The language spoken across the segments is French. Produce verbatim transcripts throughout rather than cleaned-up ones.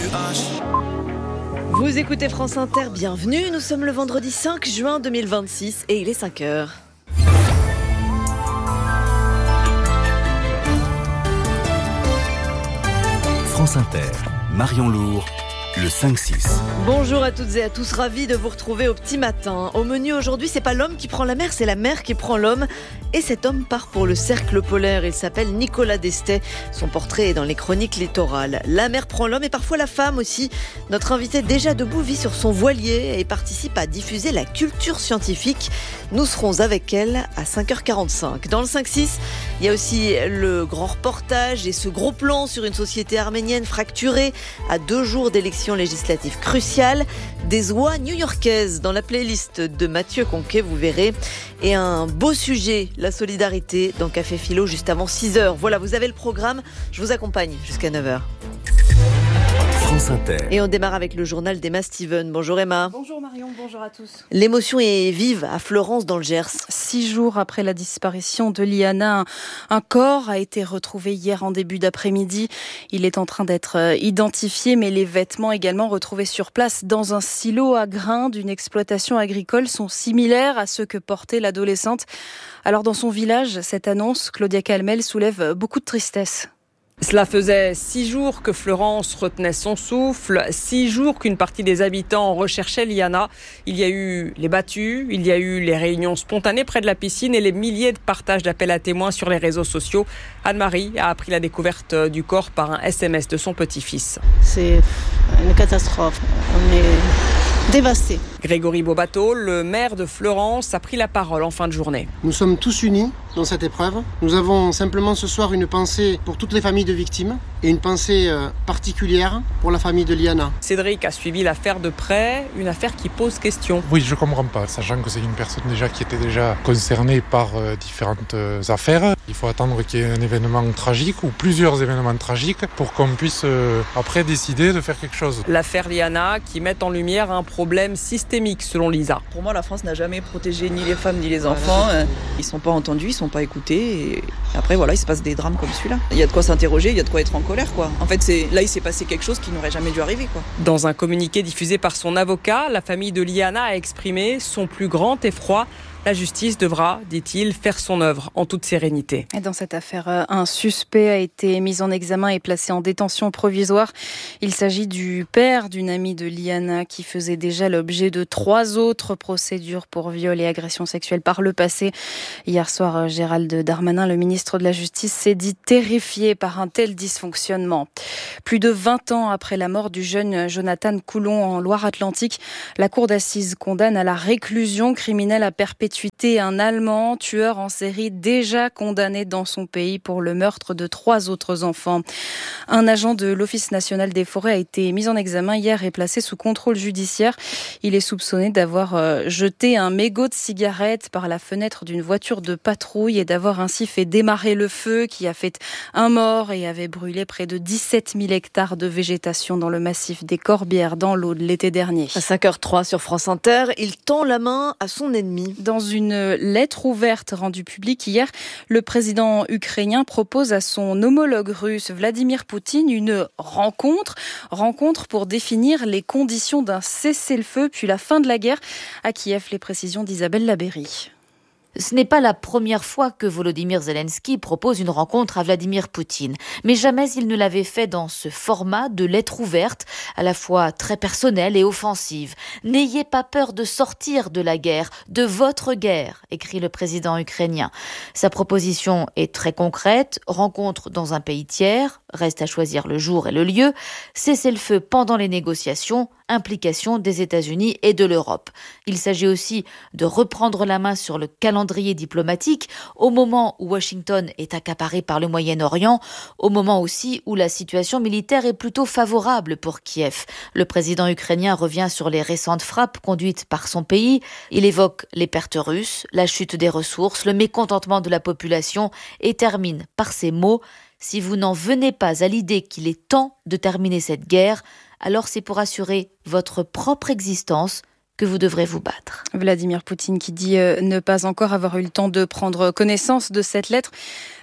H. Vous écoutez France Inter, bienvenue. Nous sommes le vendredi cinq juin deux mille vingt-six et il est cinq heures. France Inter, Marion Lourd, le cinq six. Bonjour à toutes et à tous, ravis de vous retrouver au petit matin. Au menu aujourd'hui, c'est pas l'homme qui prend la mer, c'est la mer qui prend l'homme. Et cet homme part pour le cercle polaire. Il s'appelle Nicolas Destet. Son portrait est dans les chroniques littorales. La mer prend l'homme et parfois la femme aussi. Notre invité déjà debout vit sur son voilier et participe à diffuser la culture scientifique. Nous serons avec elle à cinq heures quarante-cinq. Dans le cinq six, il y a aussi le grand reportage et ce gros plan sur une société arménienne fracturée à deux jours d'élections législatives cruciales. Des oies new-yorkaises dans la playlist de Mathieu Conquet, vous verrez. Et un beau sujet, la solidarité, dans Café Philo juste avant six heures. Voilà, vous avez le programme. Je vous accompagne jusqu'à neuf heures. France Inter. Et on démarre avec le journal d'Emma Steven. Bonjour Emma. Bonjour Marion, bonjour à tous. L'émotion est vive à Florence dans le Gers. Six jours après la disparition de Liana, un corps a été retrouvé hier en début d'après-midi. Il est en train d'être identifié, mais les vêtements également retrouvés sur place dans un silo à grains d'une exploitation agricole sont similaires à ceux que portait l'adolescente. Alors dans son village, cette annonce, Claudia Calmel, soulève beaucoup de tristesse. Cela faisait six jours que Florence retenait son souffle, six jours qu'une partie des habitants recherchait Liana. Il y a eu les battues, il y a eu les réunions spontanées près de la piscine et les milliers de partages d'appels à témoins sur les réseaux sociaux. Anne-Marie a appris la découverte du corps par un S M S de son petit-fils. C'est une catastrophe. On est dévastés. Grégory Bobato, le maire de Florence, a pris la parole en fin de journée. Nous sommes tous unis dans cette épreuve. Nous avons simplement ce soir une pensée pour toutes les familles de victimes et une pensée particulière pour la famille de Liana. Cédric a suivi l'affaire de près, une affaire qui pose question. Oui, je ne comprends pas, sachant que c'est une personne déjà qui était déjà concernée par euh, différentes euh, affaires. Il faut attendre qu'il y ait un événement tragique ou plusieurs événements tragiques pour qu'on puisse euh, après décider de faire quelque chose. L'affaire Liana qui met en lumière un problème systémique selon Lisa. Pour moi, la France n'a jamais protégé ni les femmes ni les enfants. Ils ne sont pas entendus, ils ne sont pas écoutés. Et après, voilà, il se passe des drames comme celui-là. Il y a de quoi s'interroger, il y a de quoi être en colère, quoi. En fait, c'est... là, il s'est passé quelque chose qui n'aurait jamais dû arriver, quoi. Dans un communiqué diffusé par son avocat, la famille de Liana a exprimé son plus grand effroi. La justice devra, dit-il, faire son œuvre en toute sérénité. Et dans cette affaire, un suspect a été mis en examen et placé en détention provisoire. Il s'agit du père d'une amie de Liana qui faisait déjà l'objet de trois autres procédures pour viol et agression sexuelle par le passé. Hier soir, Gérald Darmanin, le ministre de la Justice, s'est dit terrifié par un tel dysfonctionnement. Plus de vingt ans après la mort du jeune Jonathan Coulon en Loire-Atlantique, la cour d'assises condamne à la réclusion criminelle à perpétuité un Allemand, tueur en série déjà condamné dans son pays pour le meurtre de trois autres enfants. Un agent de l'Office national des forêts a été mis en examen hier et placé sous contrôle judiciaire. Il est soupçonné d'avoir jeté un mégot de cigarette par la fenêtre d'une voiture de patrouille et d'avoir ainsi fait démarrer le feu qui a fait un mort et avait brûlé près de dix-sept mille hectares de végétation dans le massif des Corbières dans l'Aude l'été dernier. À cinq heures trois sur France Inter, il tend la main à son ennemi. Dans une lettre ouverte rendue publique hier, le président ukrainien propose à son homologue russe Vladimir Poutine une rencontre, rencontre pour définir les conditions d'un cessez-le-feu puis la fin de la guerre. À Kiev, les précisions d'Isabelle Labéry. Ce n'est pas la première fois que Volodymyr Zelensky propose une rencontre à Vladimir Poutine, mais jamais il ne l'avait fait dans ce format de lettre ouverte, à la fois très personnelle et offensive. « N'ayez pas peur de sortir de la guerre, de votre guerre », écrit le président ukrainien. Sa proposition est très concrète, rencontre dans un pays tiers, reste à choisir le jour et le lieu, cessez-le-feu pendant les négociations, implication des États-Unis et de l'Europe. Il s'agit aussi de reprendre la main sur le calendrier diplomatique au moment où Washington est accaparé par le Moyen-Orient, au moment aussi où la situation militaire est plutôt favorable pour Kiev. Le président ukrainien revient sur les récentes frappes conduites par son pays. Il évoque les pertes russes, la chute des ressources, le mécontentement de la population et termine par ces mots « Si vous n'en venez pas à l'idée qu'il est temps de terminer cette guerre, alors c'est pour assurer votre propre existence que vous devrez vous battre. » Vladimir Poutine qui dit euh, ne pas encore avoir eu le temps de prendre connaissance de cette lettre.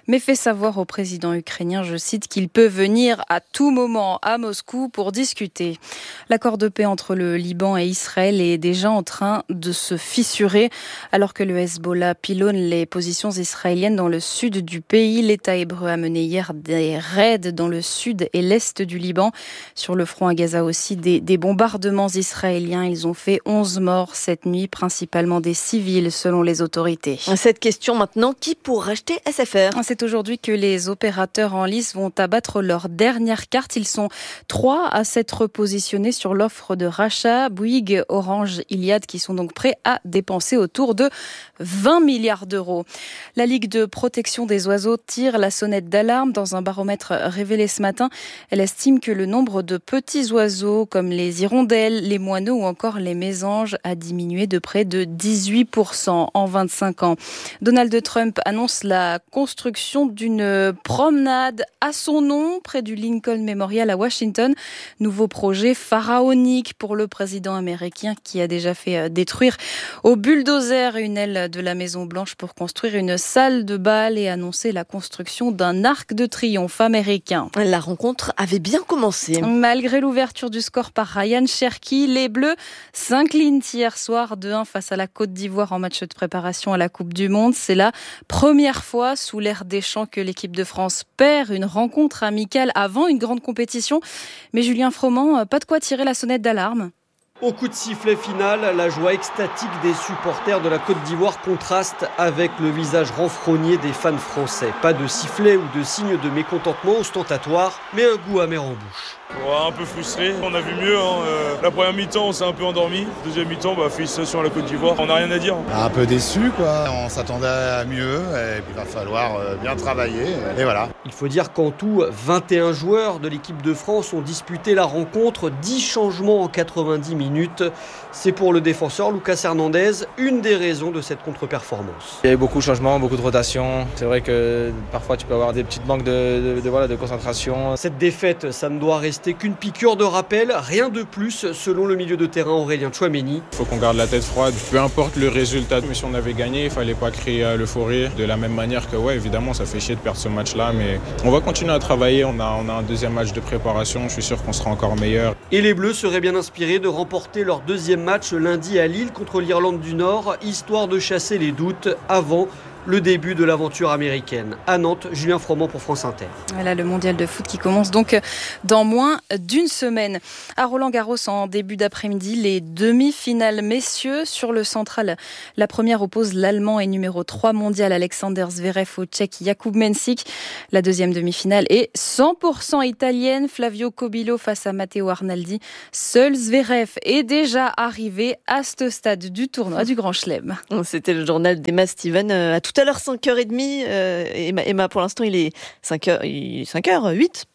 mais fait savoir au président ukrainien, je cite, qu'il peut venir à tout moment à Moscou pour discuter. L'accord de paix entre le Liban et Israël est déjà en train de se fissurer. Alors que le Hezbollah pilonne les positions israéliennes dans le sud du pays, l'État hébreu a mené hier des raids dans le sud et l'est du Liban. Sur le front à Gaza aussi, des, des bombardements israéliens. Ils ont fait onze morts cette nuit, principalement des civils selon les autorités. Cette question maintenant, qui pourra acheter S F R ? C'est aujourd'hui que les opérateurs en lice vont abattre leur dernière carte. Ils sont trois à s'être positionnés sur l'offre de rachat. Bouygues, Orange, Iliad qui sont donc prêts à dépenser autour de vingt milliards d'euros. La Ligue de protection des oiseaux tire la sonnette d'alarme. Dans un baromètre révélé ce matin, elle estime que le nombre de petits oiseaux comme les hirondelles, les moineaux ou encore les mésanges a diminué de près de dix-huit pour cent en vingt-cinq ans. Donald Trump annonce la construction d'une promenade à son nom près du Lincoln Memorial à Washington. Nouveau projet pharaonique pour le président américain qui a déjà fait détruire au bulldozer une aile de la Maison-Blanche pour construire une salle de bal et annoncer la construction d'un arc de triomphe américain. La rencontre avait bien commencé. Malgré l'ouverture du score par Ryan Cherki, les Bleus s'inclinent hier soir deux un face à la Côte d'Ivoire en match de préparation à la Coupe du Monde. C'est la première fois sous l'ère Deschamps que l'équipe de France perd une rencontre amicale avant une grande compétition. Mais Julien Froment, pas de quoi tirer la sonnette d'alarme. Au coup de sifflet final, la joie extatique des supporters de la Côte d'Ivoire contraste avec le visage renfrogné des fans français. Pas de sifflet ou de signe de mécontentement ostentatoire, mais un goût amer en bouche. Ouais, un peu frustré, on a vu mieux. Hein. Euh, la première mi-temps, on s'est un peu endormi. Deuxième mi-temps, bah, félicitations à la Côte d'Ivoire. On n'a rien à dire. Un peu déçu, quoi. On s'attendait à mieux et puis il va falloir bien travailler. Et voilà. Il faut dire qu'en tout, vingt et un joueurs de l'équipe de France ont disputé la rencontre. dix changements en quatre-vingt-dix minutes. C'est pour le défenseur Lucas Hernandez une des raisons de cette contre-performance. Il y a eu beaucoup de changements, beaucoup de rotations. C'est vrai que parfois tu peux avoir des petites manques de, de, de, voilà, de concentration. Cette défaite, ça ne doit rester qu'une piqûre de rappel, rien de plus selon le milieu de terrain Aurélien Tchouaméni. Il faut qu'on garde la tête froide, peu importe le résultat, mais si on avait gagné, il ne fallait pas créer l'euphorie. De la même manière que, ouais, évidemment, ça fait chier de perdre ce match-là, mais on va continuer à travailler, on a, on a un deuxième match de préparation, je suis sûr qu'on sera encore meilleur. Et les Bleus seraient bien inspirés de remporter leur deuxième match lundi à Lille contre l'Irlande du Nord, histoire de chasser les doutes avant le début de l'aventure américaine. À Nantes, Julien Froment pour France Inter. Voilà le mondial de foot qui commence donc dans moins d'une semaine. À Roland-Garros, en début d'après-midi, les demi-finales messieurs sur le central. La première oppose l'Allemand et numéro trois mondial Alexander Zverev au Tchèque Jakub Mensik. La deuxième demi-finale est cent pour cent italienne. Flavio Cobillo face à Matteo Arnaldi. Seul Zverev est déjà arrivé à ce stade du tournoi du Grand Chelem. C'était le journal d'Emma Steven à tout à l'heure cinq heures trente. Euh, Emma, Emma, pour l'instant, il est cinq heures, cinq heures huit.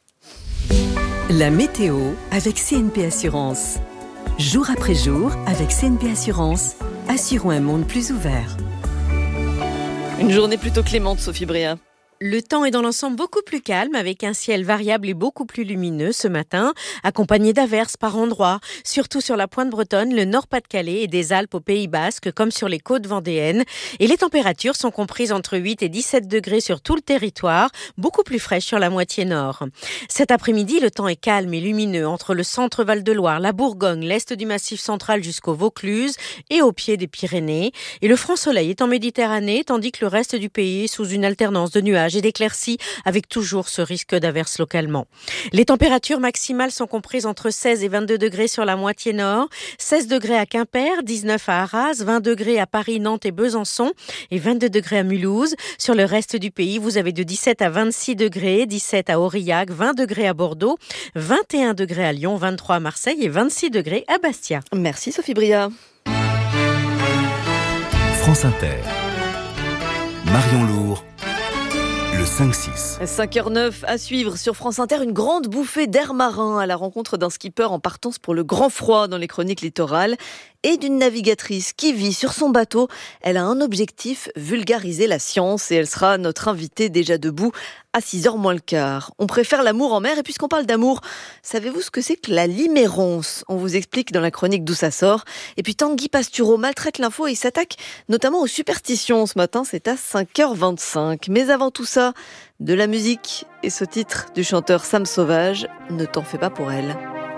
La météo avec C N P Assurance. Jour après jour, avec C N P Assurance, assurons un monde plus ouvert. Une journée plutôt clémente, Sophie Bréa. Le temps est dans l'ensemble beaucoup plus calme avec un ciel variable et beaucoup plus lumineux ce matin, accompagné d'averses par endroits, surtout sur la pointe bretonne, le Nord-Pas-de-Calais et des Alpes au Pays Basque comme sur les côtes vendéennes. Et les températures sont comprises entre huit et dix-sept degrés sur tout le territoire, beaucoup plus fraîches sur la moitié nord. Cet après-midi, le temps est calme et lumineux entre le centre Val-de-Loire, la Bourgogne, l'est du Massif central jusqu'au Vaucluse et au pied des Pyrénées. Et le franc soleil est en Méditerranée, tandis que le reste du pays est sous une alternance de nuages et d'éclaircies avec toujours ce risque d'averses localement. Les températures maximales sont comprises entre seize et vingt-deux degrés sur la moitié nord, seize degrés à Quimper, dix-neuf à Arras, vingt degrés à Paris, Nantes et Besançon et vingt-deux degrés à Mulhouse. Sur le reste du pays, vous avez de dix-sept à vingt-six degrés, dix-sept à Aurillac, vingt degrés à Bordeaux, vingt et un degrés à Lyon, vingt-trois à Marseille et vingt-six degrés à Bastia. Merci Sophie Bria. France Inter. Marion Lourd. Le cinq six. cinq heures neuf à suivre sur France Inter, une grande bouffée d'air marin à la rencontre d'un skipper en partance pour le grand froid dans les chroniques littorales. et d'une navigatrice qui vit sur son bateau. Elle a un objectif, vulgariser la science, et elle sera notre invitée déjà debout à six heures moins le quart. On préfère l'amour en mer, et puisqu'on parle d'amour, savez-vous ce que c'est que la liméronce ? On vous explique dans la chronique d'où ça sort. Et puis Tanguy Pastureau maltraite l'info et il s'attaque notamment aux superstitions. Ce matin, c'est à cinq heures vingt-cinq. Mais avant tout ça, de la musique et ce titre du chanteur Sam Sauvage, Ne t'en fais pas pour elle.